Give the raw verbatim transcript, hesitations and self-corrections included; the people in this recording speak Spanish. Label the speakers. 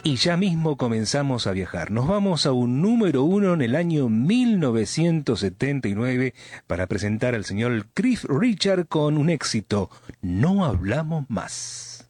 Speaker 1: Y ya mismo comenzamos a viajar. Nos vamos a un número uno en el año mil novecientos setenta y nueve para presentar al señor Cliff Richard con un éxito, No hablamos más.